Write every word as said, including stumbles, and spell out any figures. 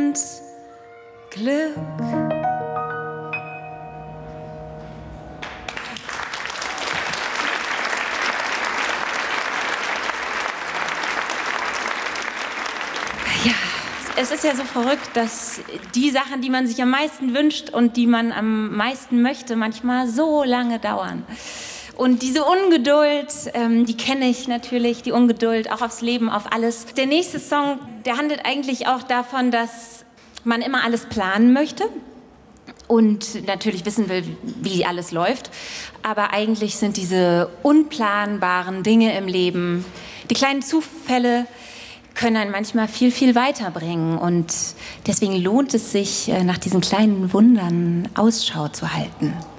und Glück. Ja, es ist ja so verrückt, dass die Sachen, die man sich am meisten wünscht und die man am meisten möchte, manchmal so lange dauern. Und diese Ungeduld, ähm, die kenne ich natürlich, die Ungeduld auch aufs Leben, auf alles. Der nächste Song, der handelt eigentlich auch davon, dass man immer alles planen möchte und natürlich wissen will, wie alles läuft. Aber eigentlich sind diese unplanbaren Dinge im Leben, die kleinen Zufälle, können einen manchmal viel, viel weiterbringen. Und deswegen lohnt es sich, nach diesen kleinen Wundern Ausschau zu halten.